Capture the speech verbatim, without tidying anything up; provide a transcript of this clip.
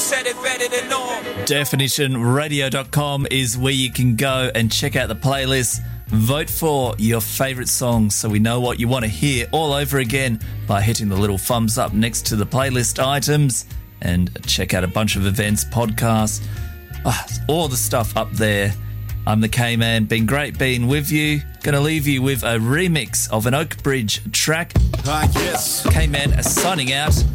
said it better than Norm. definition radio dot com is where you can go and check out the playlist. Vote for your favourite songs so we know what you want to hear all over again by hitting the little thumbs up next to the playlist items, and check out a bunch of events, podcasts, ah, all the stuff up there. I'm the K-Man. Been great being with you. Gonna leave you with a remix of an Oak Bridge track. Ah, yes. K-Man signing out.